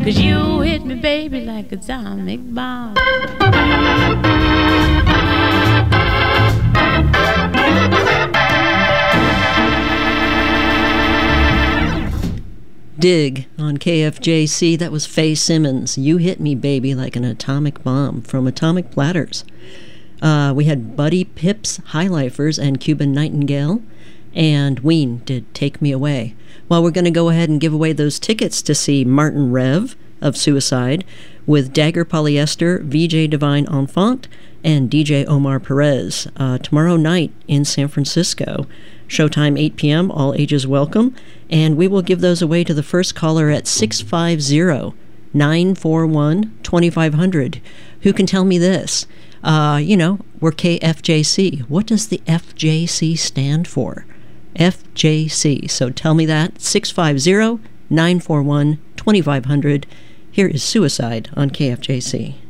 'Cause you hit me, baby, like an atomic bomb. Dig on KFJC. That was Faye Simmons. You hit me, baby, like an atomic bomb from Atomic Platters. We had Buddy Pips, Highlifers, and Cuban Nightingale. And Ween did Take Me Away. Well, we're going to go ahead and give away those tickets to see Martin Rev of Suicide with Dagger Polyester, VJ Divine Enfant, and DJ Omar Perez tomorrow night in San Francisco. Showtime 8 p.m., all ages welcome. And we will give those away to the first caller at 650-941-2500. Who can tell me this? We're KFJC. What does the FJC stand for? FJC. So tell me that. 650-941-2500. Here is Suicide on KFJC.